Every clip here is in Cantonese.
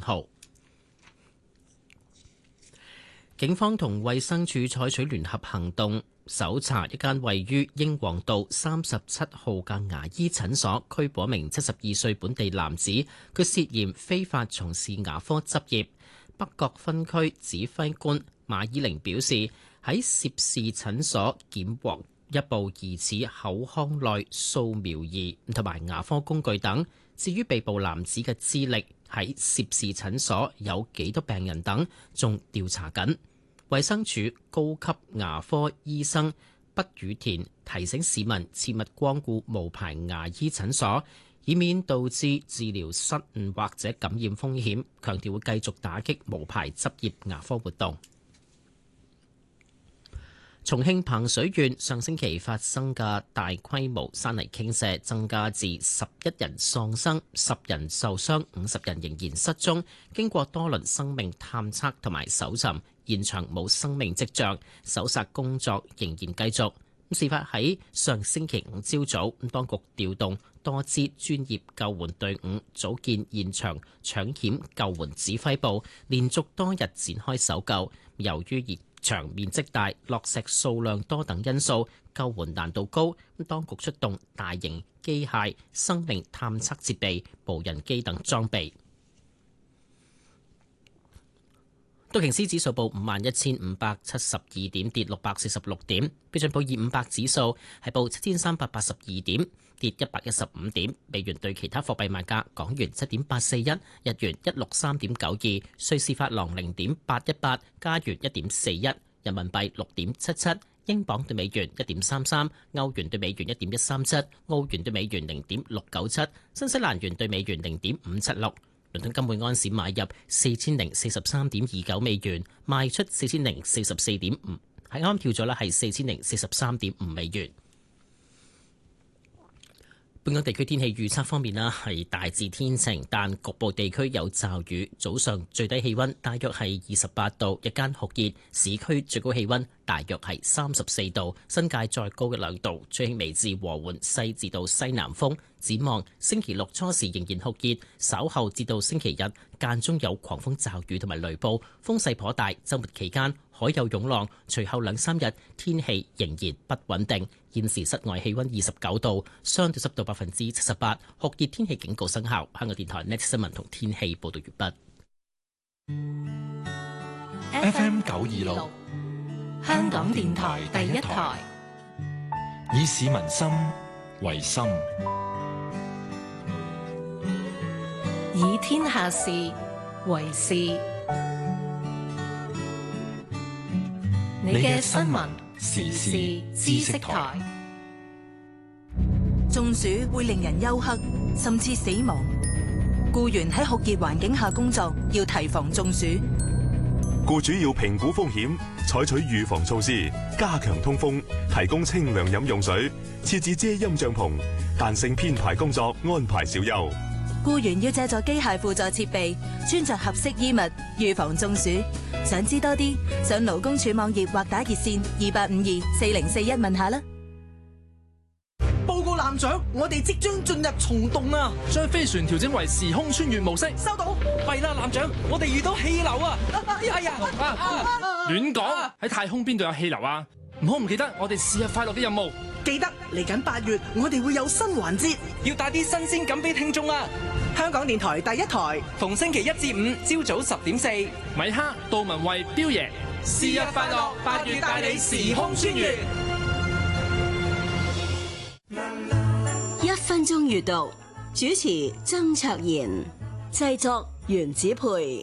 號。警方同衛生署採取聯合行動，搜查一間位於英皇道37號嘅牙醫診所，拘捕一名72歲本地男子，佢涉嫌非法從事牙科執業。北角分區指揮官馬依玲表示，喺涉事診所檢獲一部疑似口腔內掃描儀同埋牙科工具等。至於被捕男子嘅資歷，喺涉事診所有幾多病人等，仲調查緊。衛生署高級牙科醫生畢宇田提醒市民切勿光顧無牌牙醫診所，以免導致治療失誤或者感染風險。強調會繼續打擊無牌執業牙科活動。重慶彭水縣上星期發生嘅大規模山泥傾瀉，增加至11人喪生、10人受傷、50人仍然失蹤。經過多輪生命探測同埋搜尋，現場冇生命跡象，搜索工作仍然繼續。事發喺上星期五朝早，當局調動多支專業救援隊伍，組建現場搶險救援指揮部，連續多日展開搜救。由於現場面積大、落石數量多等因素，救援難度高。當局出動大型機械、生命探測設備、無人機等裝備。道瓊斯指數報51,572點，跌646點。標準普爾500指數係報7,382點，跌115點。美元對其他貨幣賣價：港元7.841，日元163.92，瑞士法郎0.818，加元1.41，人民幣6.77，英鎊對美元1.33，歐元對美元1.137，澳元對美元0.697，新西蘭元對美元0.576。倫敦金每安士買入4043.29美元，賣出4044.5，喺啱跳咗啦，係4043.5美元。本港地區天氣預測方面啦，係大致天晴，但局部地區有驟雨。早上最低氣溫大約係28度，日間酷熱，市區最高氣溫大約係34度，新界再高一兩度，吹輕微至和緩西至到西南風。展望星期六初時仍然酷熱，稍後至到星期日間中有狂風驟雨同埋雷暴，風勢頗大。週末期間海有湧浪，隨後兩三日天氣仍然不穩定。現時室外氣溫29度，相對濕度78%，酷熱天氣警告生效。香港電台 Next 新聞同天氣報道完畢。FM 926，香港電台第一台，以市民心為心，以天下事為事。你嘅新聞時事知識台。 中暑會令人休克，甚至死亡。僱員喺酷熱環境下工作，要提防中暑。 僱主要評估風險，採取預防措施，加強通風，提供清涼飲用水，設置遮陰帳篷，彈性編排工作，安排小休。 僱員要借助機械輔助設備，穿着合適衣物，預防中暑。想知多啲，上勞工處網頁或打熱線28524041問下啦。 報告艦長，我哋即將進入蟲洞啊！ 將飛船調整為時空穿越模式。 收到。弊啦，艦長，我哋遇到氣流啊！係啊！ 亂講，喺太空邊度有氣流啊？唔好唔記得我哋是日快樂嘅任務。 記得嚟緊8月，我哋會有新環節，要帶啲新鮮感俾聽眾啊！香港電台第一台，逢星期1至5朝早10.4， 米哈、杜文慧、彪爺， 是日快樂，8月帶你時空穿越。 1分鐘閱讀，主持曾卓賢，製作袁子培。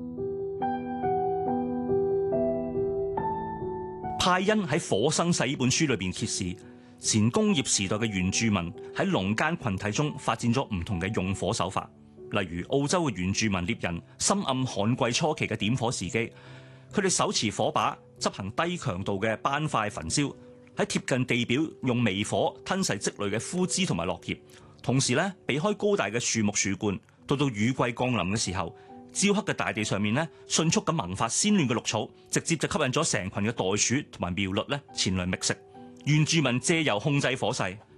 派恩喺《火生世》呢本書裏邊揭示，前工業時代嘅原住民喺農耕群體中發展咗唔同嘅用火手法，例如澳洲嘅原住民獵人深諳旱季初期嘅點火時機，佢哋手持火把執行低強度嘅斑塊焚燒，喺貼近地表用微火吞噬積累嘅枯枝同埋落葉，同時咧避開高大嘅樹木樹冠，到雨季降臨嘅時候，焦黑嘅大地上面咧迅速咁萌發鮮嫩嘅綠草，直接就吸引咗成群嘅袋鼠同埋苗栗咧前來覓食。原住民借由控制火勢，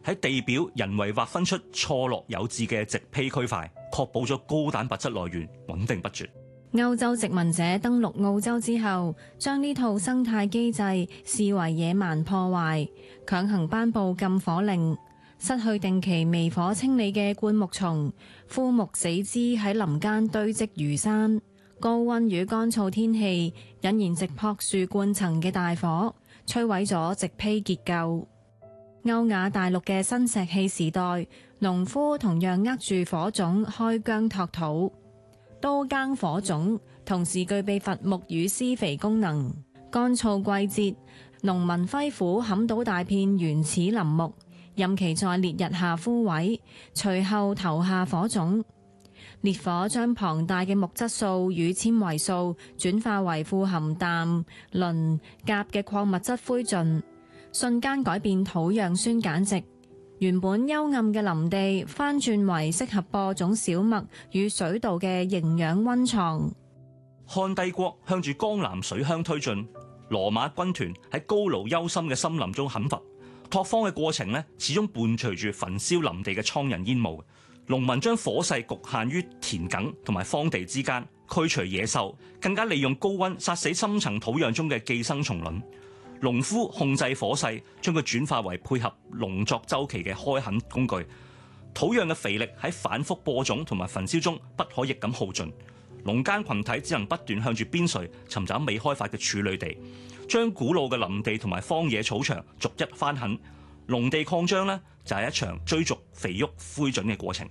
喺地表人為劃分出錯落有致嘅植被區塊，確保咗高蛋白質來源穩定不絕。 歐洲殖民者登陸澳洲之後，將呢套生態機制視為野蠻破壞，強行頒布禁火令，失去定期微火清理嘅灌木叢、枯木死枝喺林間堆積如山。高溫與乾燥天氣引燃直樸樹冠層嘅大火，摧毀咗植被結構。歐亞大陸嘅新石器時代，農夫同樣握住火種開疆拓土。刀耕火種同時具備伐木與施肥功能。乾燥季節，農民揮斧砍倒大片原始林木，任其在烈日下枯萎，隨後投下火種。烈火將龐大嘅木質素與纖維素轉化為富含氮、磷、鉀嘅礦物質灰燼，瞬間改變土壤酸鹼值。原本幽暗嘅林地翻轉為適合播種小麥與水稻嘅營養溫床。 漢帝國向住江南水鄉推進，羅馬軍團喺高盧幽深嘅森林中砍伐，拓荒嘅過程呢，始終伴隨住焚燒林地嘅蒼人煙霧。農民將火勢局限於田埂同埋荒地之間，驅除野獸，更加利用高溫殺死深層土壤中嘅寄生蟲卵。農夫控制火勢，將佢轉化為配合農作週期嘅開墾工具。土壤嘅肥力喺反覆播種同埋焚燒中不可逆咁耗盡，農耕群體只能不斷向住邊陲尋找未開發嘅處女地，將古老嘅林地同埋荒野草場逐一翻墾。農地擴張呢，就係一場追逐肥沃灰燼嘅過程。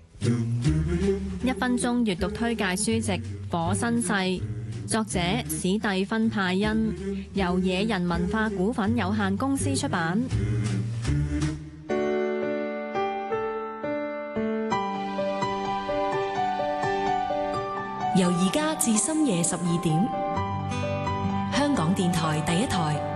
1分鐘閱讀推介書籍《火身世》，作者史蒂芬派恩，由野人文化股份有限公司出版。 由而家至深夜12點，香港電台第一台。